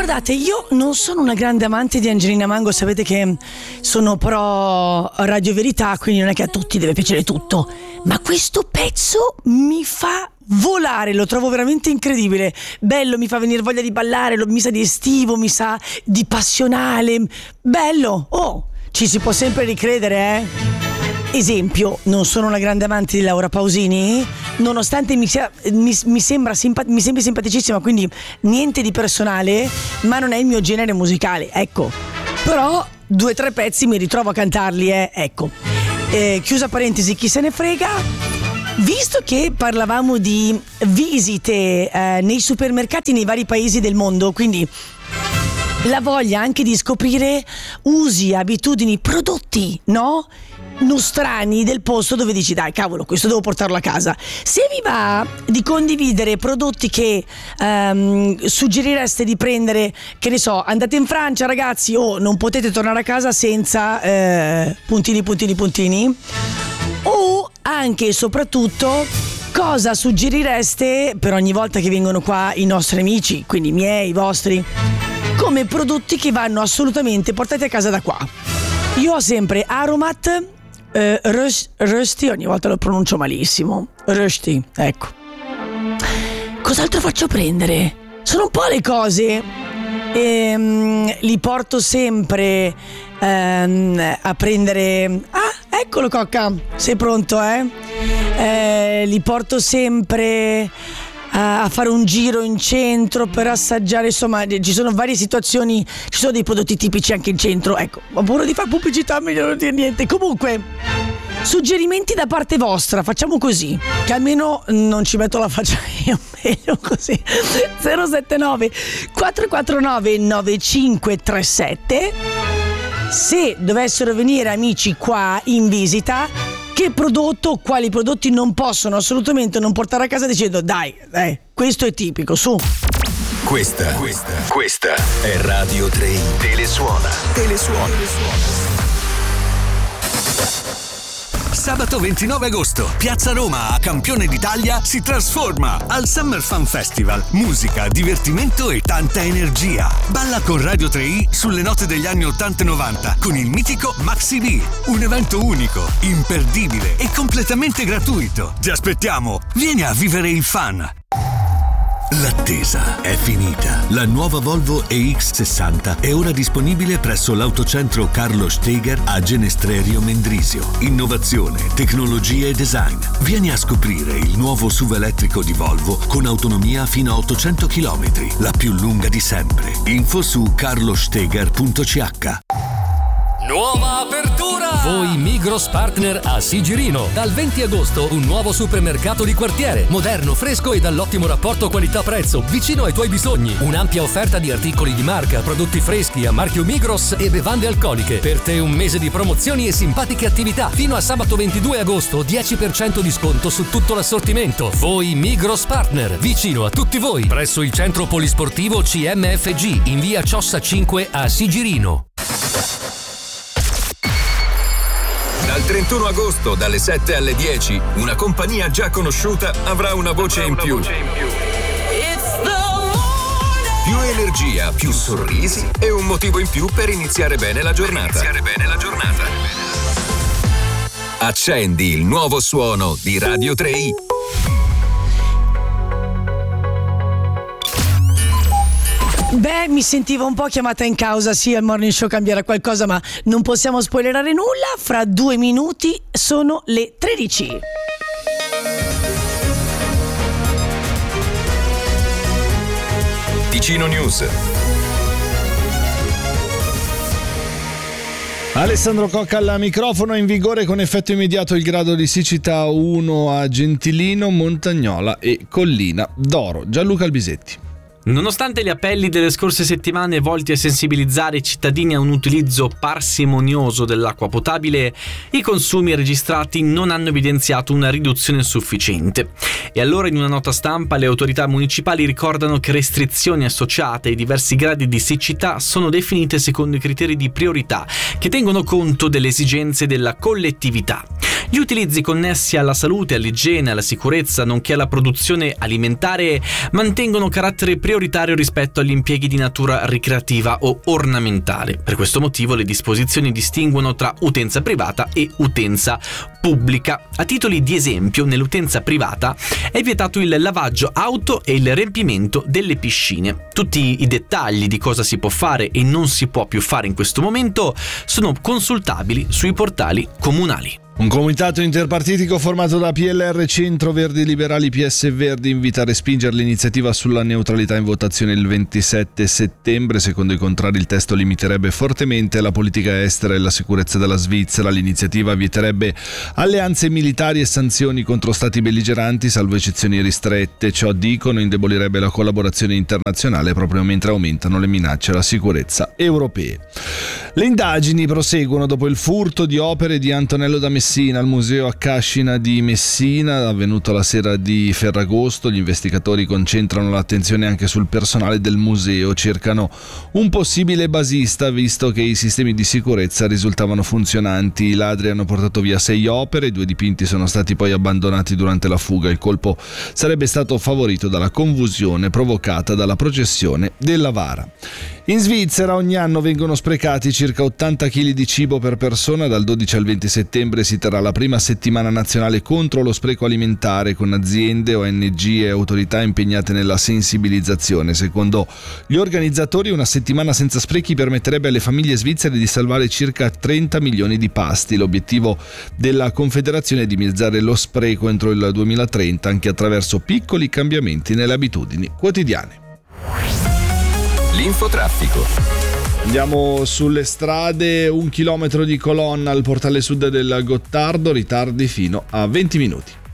Guardate, io non sono una grande amante di Angelina Mango, sapete che sono pro Radio Verità, quindi non è che a tutti deve piacere tutto, ma questo pezzo mi fa volare, lo trovo veramente incredibile, bello, mi fa venire voglia di ballare, mi sa di estivo, mi sa di passionale, bello, ci si può sempre ricredere, Esempio, non sono una grande amante di Laura Pausini, nonostante mi sembri simpaticissima, quindi niente di personale, ma non è il mio genere musicale, ecco. Però 2 o 3 pezzi mi ritrovo a cantarli, ecco. Chiusa parentesi, chi se ne frega. Visto che parlavamo di visite nei supermercati nei vari paesi del mondo, quindi la voglia anche di scoprire usi, abitudini, prodotti, no? Nostrani del posto dove dici dai cavolo, questo devo portarlo a casa. Se vi va di condividere prodotti che suggerireste di prendere, che ne so, andate in Francia ragazzi, non potete tornare a casa senza puntini, o anche e soprattutto cosa suggerireste per ogni volta che vengono qua i nostri amici, quindi i miei, i vostri, come prodotti che vanno assolutamente portati a casa da qua. Io ho sempre Aromat, Rusty, ogni volta lo pronuncio malissimo, Rusty, ecco. Cos'altro faccio prendere? Sono un po' le cose, li porto sempre a prendere. Eccolo Cocca, sei pronto, li porto sempre a fare un giro in centro per assaggiare, insomma ci sono varie situazioni, ci sono dei prodotti tipici anche in centro, ecco, ho paura di fare pubblicità, meglio non dire niente. Comunque, suggerimenti da parte vostra, facciamo così, che almeno non ci metto la faccia io, meglio così. 079 449 9537. Se dovessero venire amici qua in visita, che prodotto, quali prodotti non possono assolutamente non portare a casa dicendo dai, questo è tipico, su. Questa è Radio 3. Telesuona. Sabato 29 agosto, Piazza Roma a Campione d'Italia si trasforma al Summer Fun Festival. Musica, divertimento e tanta energia. Balla con Radio 3i sulle note degli anni 80 e 90 con il mitico Maxi B. Un evento unico, imperdibile e completamente gratuito. Ti aspettiamo, vieni a vivere il fun. L'attesa è finita. La nuova Volvo EX60 è ora disponibile presso l'autocentro Carlo Steger a Genestrerio Mendrisio. Innovazione, tecnologia e design. Vieni a scoprire il nuovo SUV elettrico di Volvo con autonomia fino a 800 km, la più lunga di sempre. Info su carlosteger.ch. Nuova apertura! Voi Migros Partner a Sigirino. Dal 20 agosto un nuovo supermercato di quartiere, moderno, fresco e dall'ottimo rapporto qualità-prezzo, vicino ai tuoi bisogni. Un'ampia offerta di articoli di marca, prodotti freschi a marchio Migros e bevande alcoliche. Per te un mese di promozioni e simpatiche attività. Fino a sabato 22 agosto 10% di sconto su tutto l'assortimento. Voi Migros Partner, vicino a tutti voi, presso il centro polisportivo CMFG in via Ciossa 5 a Sigirino. Dal 31 agosto, dalle 7 alle 10, una compagnia già conosciuta avrà una voce in più. Più energia, più sorrisi e un motivo in più per iniziare bene la giornata. Accendi il nuovo suono di Radio 3i. Beh, mi sentivo un po' chiamata in causa, sì, al Morning Show cambierà qualcosa, ma non possiamo spoilerare nulla. Fra 2 minuti sono le 13. Ticino News. Alessandro Cocca al microfono. In vigore con effetto immediato il grado di siccità 1 a Gentilino, Montagnola e Collina d'Oro. Gianluca Albisetti. Nonostante gli appelli delle scorse settimane volti a sensibilizzare i cittadini a un utilizzo parsimonioso dell'acqua potabile, i consumi registrati non hanno evidenziato una riduzione sufficiente. E allora in una nota stampa le autorità municipali ricordano che restrizioni associate ai diversi gradi di siccità sono definite secondo i criteri di priorità che tengono conto delle esigenze della collettività. Gli utilizzi connessi alla salute, all'igiene, alla sicurezza, nonché alla produzione alimentare mantengono carattere prioritario rispetto agli impieghi di natura ricreativa o ornamentale. Per questo motivo le disposizioni distinguono tra utenza privata e utenza pubblica. A titoli di esempio, nell'utenza privata è vietato il lavaggio auto e il riempimento delle piscine. Tutti i dettagli di cosa si può fare e non si può più fare in questo momento sono consultabili sui portali comunali. Un comitato interpartitico formato da PLR, Centro, Verdi Liberali, PS Verdi invita a respingere l'iniziativa sulla neutralità in votazione il 27 settembre. Secondo i contrari il testo limiterebbe fortemente la politica estera e la sicurezza della Svizzera. L'iniziativa vieterebbe alleanze militari e sanzioni contro stati belligeranti, salvo eccezioni ristrette. Ciò, dicono, indebolirebbe la collaborazione internazionale proprio mentre aumentano le minacce alla sicurezza europee. Le indagini proseguono dopo il furto di opere di Antonello da Messina al Museo a Cascina di Messina, avvenuto la sera di Ferragosto. Gli investigatori concentrano l'attenzione anche sul personale del museo, cercano un possibile basista visto che i sistemi di sicurezza risultavano funzionanti. I ladri hanno portato via 6 opere, 2 dipinti sono stati poi abbandonati durante la fuga. Il colpo sarebbe stato favorito dalla confusione provocata dalla processione della Vara. In Svizzera ogni anno vengono sprecati circa 80 kg di cibo per persona. Dal 12 al 20 settembre si terrà la prima settimana nazionale contro lo spreco alimentare, con aziende, ONG e autorità impegnate nella sensibilizzazione. Secondo gli organizzatori, una settimana senza sprechi permetterebbe alle famiglie svizzere di salvare circa 30 milioni di pasti. L'obiettivo della Confederazione è dimezzare lo spreco entro il 2030 anche attraverso piccoli cambiamenti nelle abitudini quotidiane. L'infotraffico. Andiamo sulle strade, 1 chilometro di colonna al portale sud del Gottardo, ritardi fino a 20 minuti.